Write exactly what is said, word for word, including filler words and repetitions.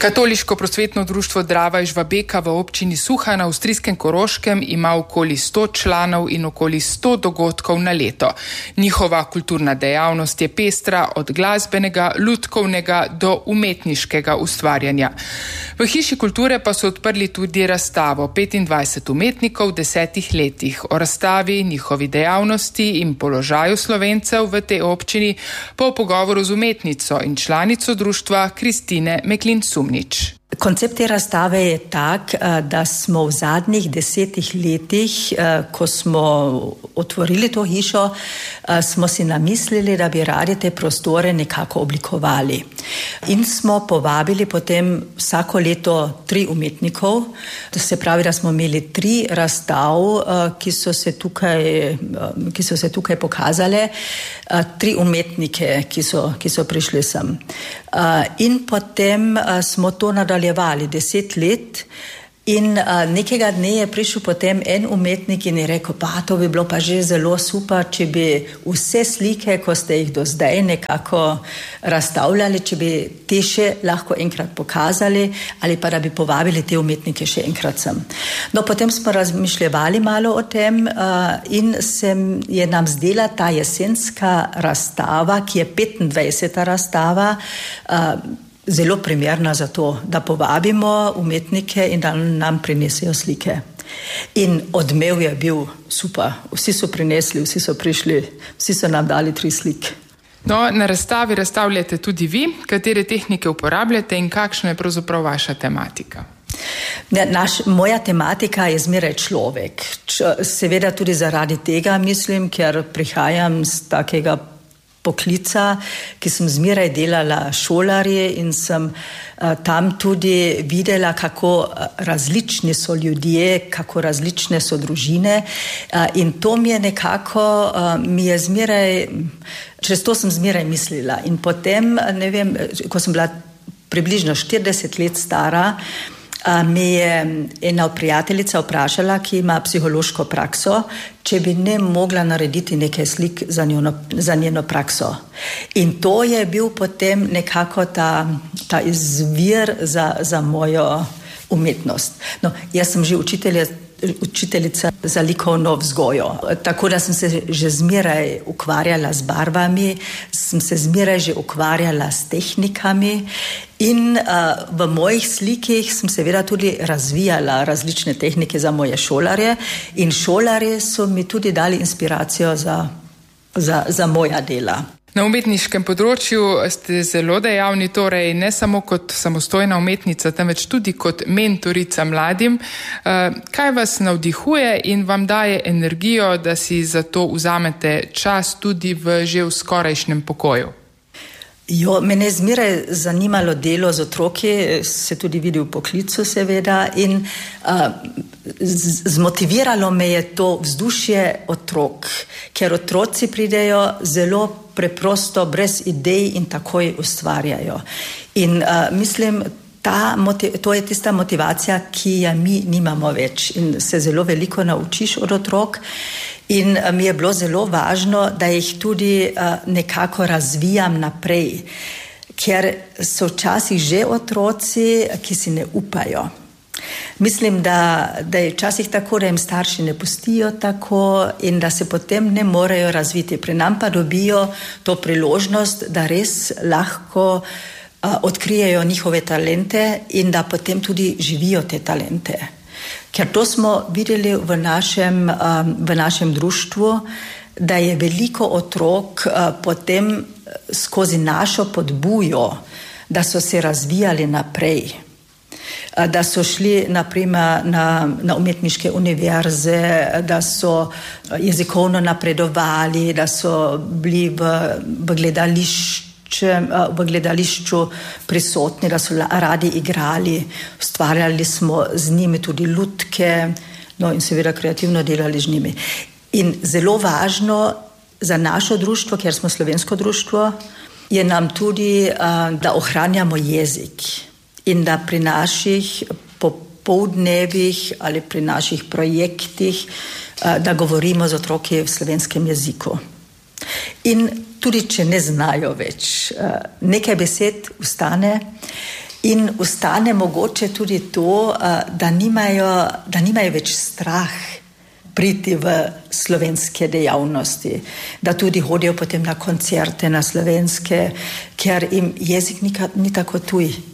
Katoliško prosvetno društvo Drava iz Žvabeka v občini Suha na avstrijskem Koroškem ima okoli sto članov in okoli sto dogodkov na leto. Njihova kulturna dejavnost je pestra od glasbenega, lutkovnega do umetniškega ustvarjanja. V Hiši kulture pa so odprli tudi razstavo petindvajset umetnikov v desetih letih. O razstavi, njihovi dejavnosti in položaju Slovencev v tej občini pa v pogovoru z umetnico in članico društva Kristine Meklin-Sumnič. Koncept te razstave je tak, da smo v zadnjih desetih letih, ko smo otvorili to hišo, smo si namislili, da bi radi te prostore nekako oblikovali. In smo povabili potem vsako leto tri umetnikov, to se pravi, da smo imeli tri razstav, ki so se tukaj, ki so se tukaj pokazale, tri umetnike, ki so, ki so prišli sem. In potem smo to nadaljevali deset let in uh, nekega dne je prišel potem en umetnik in je rekel, pa to bi bilo pa že zelo super, če bi vse slike, ko ste jih do zdaj nekako razstavljali, če bi te še lahko enkrat pokazali ali pa da bi povabili te umetnike še enkrat sem. No, potem smo razmišljali malo o tem uh, in se je nam zdela ta jesenska razstava, ki je petindvajseta razstava, uh, zelo primerna za to, da povabimo umetnike in da nam prinesejo slike. In odmev je bil super. Vsi so prinesli, vsi so prišli, vsi so nam dali tri slike. No, na razstavi razstavljate tudi vi, katere tehnike uporabljate in kakšna je pravzaprav vaša tematika? Naš, moja tematika je zmeraj človek. Č, seveda tudi zaradi tega mislim, ker prihajam z takega poklica, ki sem zmeraj delala šolarje in sem uh, tam tudi videla, kako različni so ljudje, kako različne so družine uh, in to mi je nekako, uh, mi je zmeraj, čez to sem zmeraj mislila in potem, ne vem, ko sem bila približno štirideset let stara, mi je ena prijateljica vprašala, ki ima psihološko prakso, če bi ne mogla narediti nekaj slik za njeno, za njeno prakso. In to je bil potem nekako ta, ta izvir za, za mojo umetnost. No, jaz sem že učitelja, učiteljica za likovno vzgojo, tako da sem se že zmeraj ukvarjala z barvami, sem se zmeraj že ukvarjala s tehnikami in uh, v mojih slikih sem seveda tudi razvijala različne tehnike za moje šolarje in šolarje so mi tudi dali inspiracijo za, za, za moja dela. Na umetniškem področju ste zelo dejavni, torej ne samo kot samostojna umetnica, temveč tudi kot mentorica mladim. Kaj vas navdihuje in vam daje energijo, da si za to vzamete čas tudi v že v skorajšnjem pokoju? Jo, mene je zmeraj zanimalo delo z otroki, se tudi vidi v poklicu seveda in uh, zmotiviralo me je to vzdušje otrok, ker otroci pridejo zelo preprosto, brez idej in takoj ustvarjajo. In uh, mislim, ta, to je tista motivacija, ki je mi nimamo več in se zelo veliko naučiš od otrok. In mi je bilo zelo važno, da jih tudi uh, nekako razvijam naprej, ker so včasih že otroci, ki si ne upajo. Mislim, da, da je včasih tako, da jim starši ne pustijo tako in da se potem ne morejo razviti. Pri nam pa dobijo to priložnost, da res lahko uh, odkrijejo njihove talente in da potem tudi živijo te talente. Ker to smo videli v našem, um, v našem društvu, da je veliko otrok uh, potem skozi našo podbujo, da so se razvijali naprej, uh, da so šli naprimer na, na umetniške univerze, da so jezikovno napredovali, da so bili v, v gledališču, v gledališču prisotni, da so radi igrali, ustvarjali smo z njimi tudi lutke, no in seveda kreativno delali z njimi. In zelo važno za našo društvo, ker smo slovensko društvo, je nam tudi, da ohranjamo jezik in da pri naših popoldnevih ali pri naših projektih, da govorimo z otroki v slovenskem jeziku. In tudi, če ne znajo več, nekaj besed ustane In ostane mogoče tudi to, da nimajo, da nimajo več strah priti v slovenske dejavnosti, da tudi hodijo potem na koncerte na slovenske, ker jim jezik ni, ni tako tuj.